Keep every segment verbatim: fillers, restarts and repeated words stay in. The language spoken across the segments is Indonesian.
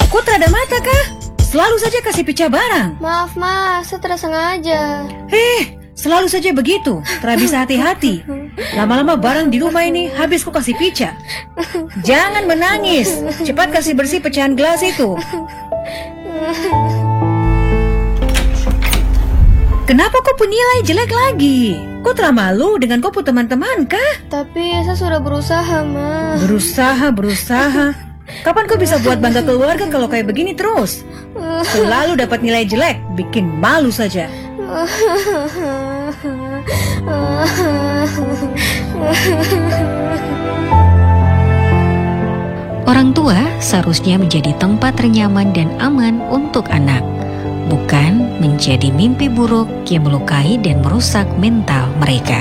Kok tak ada mata kah? Selalu saja kasih pecah barang. Maaf mas, saya tidak sengaja. Eh, selalu saja begitu. Tak bisa hati-hati. Lama-lama barang di rumah ini habis kok kasih pecah. Jangan menangis. Cepat kasih bersih pecahan gelas itu. Kenapa kau penilai jelek lagi? Kau telah malu dengan kau teman-teman kah? Tapi saya sudah berusaha mas. Berusaha, berusaha. Kapan kau bisa buat bangga keluarga kalau kayak begini terus? Selalu dapat nilai jelek, bikin malu saja. Orang tua seharusnya menjadi tempat ternyaman dan aman untuk anak, bukan menjadi mimpi buruk yang melukai dan merusak mental mereka.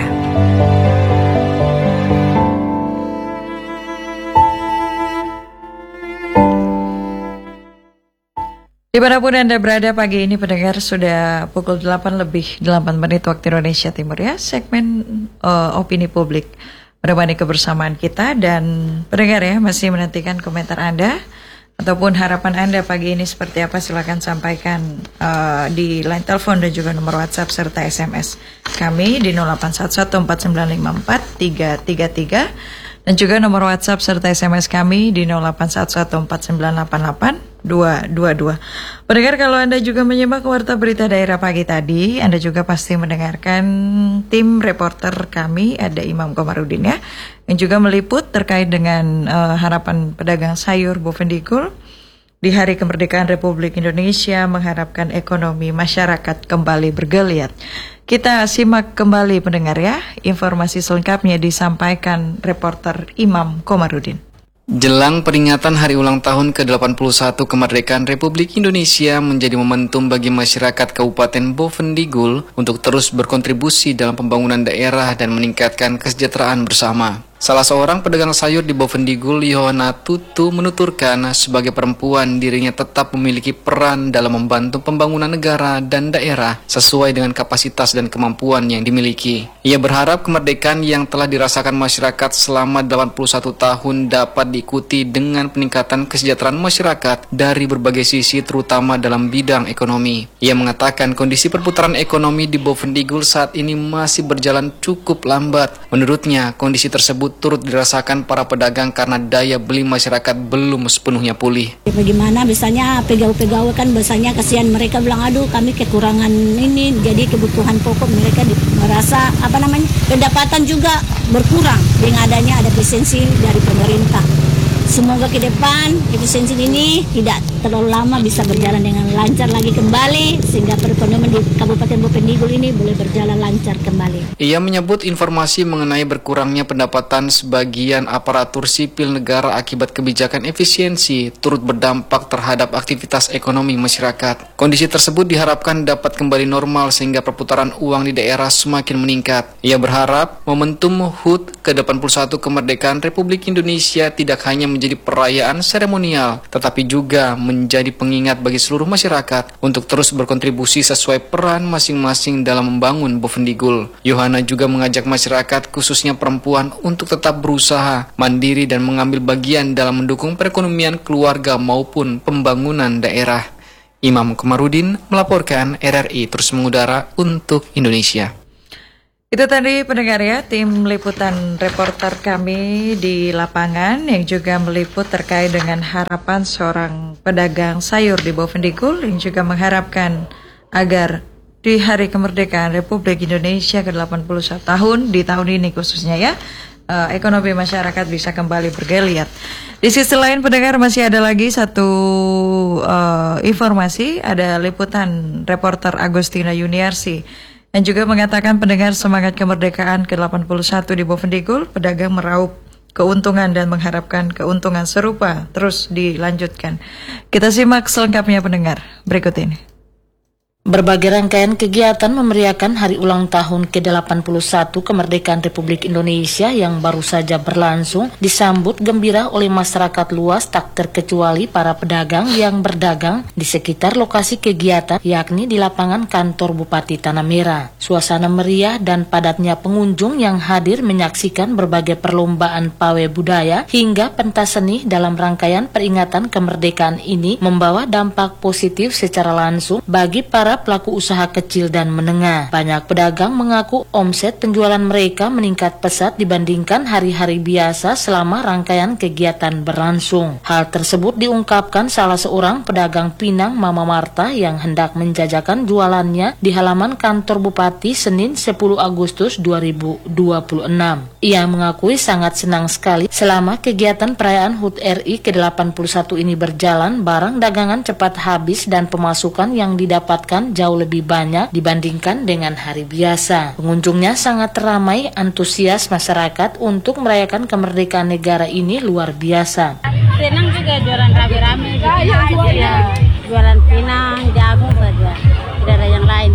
Dimanapun Anda berada pagi ini pendengar, sudah pukul delapan lebih delapan menit waktu Indonesia Timur ya. Segmen uh, opini publik menemani kebersamaan kita, dan pendengar ya masih menantikan komentar Anda ataupun harapan Anda pagi ini seperti apa. Silakan sampaikan uh, di line telepon dan juga nomor WhatsApp serta S M S kami di nol delapan satu satu empat sembilan lima empat tiga tiga tiga dan juga nomor WhatsApp serta S M S kami di nol delapan satu satu empat sembilan delapan delapan dua dua dua. Pendengar, kalau Anda juga menyimak warta berita daerah pagi tadi, Anda juga pasti mendengarkan tim reporter kami, ada Imam Komarudin ya, yang juga meliput terkait dengan uh, harapan pedagang sayur Bovendigul di Hari Kemerdekaan Republik Indonesia mengharapkan ekonomi masyarakat kembali bergeliat. Kita simak kembali pendengar ya, informasi selengkapnya disampaikan reporter Imam Komarudin. Jelang peringatan hari ulang tahun ke delapan puluh satu kemerdekaan Republik Indonesia menjadi momentum bagi masyarakat Kabupaten Bovendigul untuk terus berkontribusi dalam pembangunan daerah dan meningkatkan kesejahteraan bersama. Salah seorang pedagang sayur di Bovendigul, Yohana Tutu, menuturkan sebagai perempuan dirinya tetap memiliki peran dalam membantu pembangunan negara dan daerah sesuai dengan kapasitas dan kemampuan yang dimiliki. Ia berharap kemerdekaan yang telah dirasakan masyarakat selama delapan puluh satu tahun dapat diikuti dengan peningkatan kesejahteraan masyarakat dari berbagai sisi, terutama dalam bidang ekonomi. Ia mengatakan kondisi perputaran ekonomi di Bovendigul saat ini masih berjalan cukup lambat. Menurutnya, kondisi tersebut turut dirasakan para pedagang karena daya beli masyarakat belum sepenuhnya pulih. Bagaimana biasanya pegawai-pegawai kan biasanya kasihan, mereka bilang aduh kami kekurangan ini, jadi kebutuhan pokok mereka di, merasa apa namanya pendapatan juga berkurang dengan adanya ada efisiensi dari pemerintah. Semoga ke depan efisiensi ini tidak terlalu lama bisa berjalan dengan lancar lagi kembali, sehingga perekonomian di Kabupaten Bovendigul ini boleh berjalan lancar kembali. Ia menyebut informasi mengenai berkurangnya pendapatan sebagian aparatur sipil negara akibat kebijakan efisiensi turut berdampak terhadap aktivitas ekonomi masyarakat. Kondisi tersebut diharapkan dapat kembali normal sehingga perputaran uang di daerah semakin meningkat. Ia berharap momentum H U T ke delapan puluh satu kemerdekaan Republik Indonesia tidak hanya menjadi perayaan seremonial, tetapi juga menjadi pengingat bagi seluruh masyarakat untuk terus berkontribusi sesuai peran masing-masing dalam membangun Bovendigul. Yohana juga mengajak masyarakat, khususnya perempuan, untuk tetap berusaha, mandiri dan mengambil bagian dalam mendukung perekonomian keluarga maupun pembangunan daerah. Imam Komarudin melaporkan, R R I terus mengudara untuk Indonesia. Itu tadi pendengar ya, tim liputan reporter kami di lapangan yang juga meliput terkait dengan harapan seorang pedagang sayur di Bovendigul yang juga mengharapkan agar di Hari Kemerdekaan Republik Indonesia ke delapan puluh satu tahun, di tahun ini khususnya ya, uh, ekonomi masyarakat bisa kembali bergeliat. Di sisi lain pendengar, masih ada lagi satu uh, informasi, ada liputan reporter Agustina Yuniarsi yang juga mengatakan pendengar, semangat kemerdekaan ke delapan puluh satu di Bovendigul, pedagang meraup keuntungan dan mengharapkan keuntungan serupa terus dilanjutkan. Kita simak selengkapnya pendengar berikut ini. Berbagai rangkaian kegiatan memeriahkan hari ulang tahun ke delapan puluh satu kemerdekaan Republik Indonesia yang baru saja berlangsung disambut gembira oleh masyarakat luas, tak terkecuali para pedagang yang berdagang di sekitar lokasi kegiatan, yakni di lapangan kantor Bupati Tanah Merah. Suasana meriah dan padatnya pengunjung yang hadir menyaksikan berbagai perlombaan pawai budaya hingga pentas seni dalam rangkaian peringatan kemerdekaan ini membawa dampak positif secara langsung bagi para pelaku usaha kecil dan menengah. Banyak pedagang mengaku omset penjualan mereka meningkat pesat dibandingkan hari-hari biasa selama rangkaian kegiatan berlangsung. Hal tersebut diungkapkan salah seorang pedagang pinang, Mama Marta, yang hendak menjajakan jualannya di halaman kantor Bupati Senin sepuluh Agustus dua ribu dua puluh enam. Ia mengakui sangat senang sekali selama kegiatan perayaan H U T R I ke delapan puluh satu ini berjalan, barang dagangan cepat habis dan pemasukan yang didapatkan jauh lebih banyak dibandingkan dengan hari biasa. Pengunjungnya sangat ramai, antusias masyarakat untuk merayakan kemerdekaan negara ini luar biasa. Senang juga jualan rame-rame, ya, jualan pinang, jagung saja, tidak ada yang lain.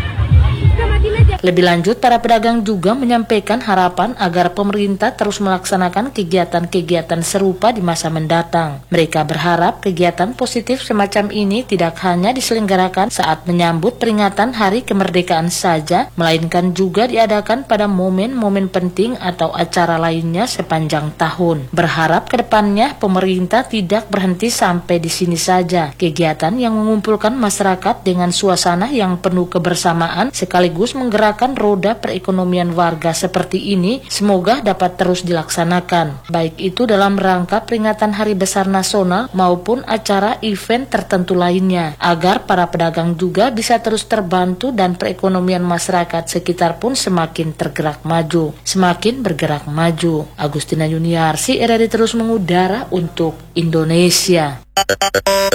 Lebih lanjut, para pedagang juga menyampaikan harapan agar pemerintah terus melaksanakan kegiatan-kegiatan serupa di masa mendatang. Mereka berharap kegiatan positif semacam ini tidak hanya diselenggarakan saat menyambut peringatan Hari Kemerdekaan saja, melainkan juga diadakan pada momen-momen penting atau acara lainnya sepanjang tahun. Berharap ke depannya pemerintah tidak berhenti sampai di sini saja. Kegiatan yang mengumpulkan masyarakat dengan suasana yang penuh kebersamaan sekaligus menggerakkan roda perekonomian warga seperti ini semoga dapat terus dilaksanakan, baik itu dalam rangka peringatan Hari Besar Nasional maupun acara event tertentu lainnya, agar para pedagang juga bisa terus terbantu dan perekonomian masyarakat sekitar pun semakin tergerak maju, semakin bergerak maju. Agustina Yuniarsi, R R I terus mengudara untuk Indonesia.